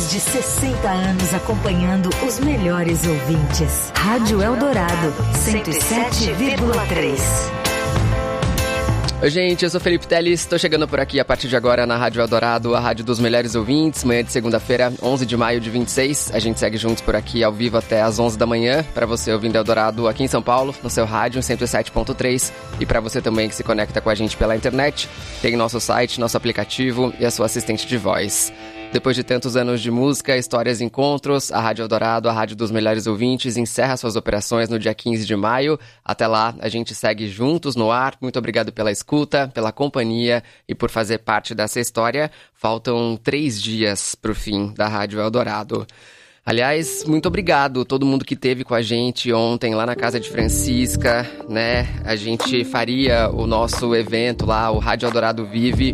mais de 60 anos acompanhando os melhores ouvintes. Rádio Eldorado, 107,3. Oi, gente, eu sou Felipe Teles, estou chegando por aqui a partir de agora na Rádio Eldorado, a rádio dos melhores ouvintes, manhã de segunda-feira, 11 de maio de 26. A gente segue juntos por aqui ao vivo até às 11 da manhã, para você ouvindo Eldorado aqui em São Paulo, no seu rádio 107.3, e para você também que se conecta com a gente pela internet, tem nosso site, nosso aplicativo e a sua assistente de voz. Depois de tantos anos de música, histórias e encontros, a Rádio Eldorado, a rádio dos melhores ouvintes, encerra suas operações no dia 15 de maio. Até lá, a gente segue juntos no ar. Muito obrigado pela escuta, pela companhia e por fazer parte dessa história. Faltam 3 dias para o fim da Rádio Eldorado. Aliás, muito obrigado todo mundo que esteve com a gente ontem lá na casa de Francisca, né? A gente faria o nosso evento lá, o Rádio Eldorado Vive,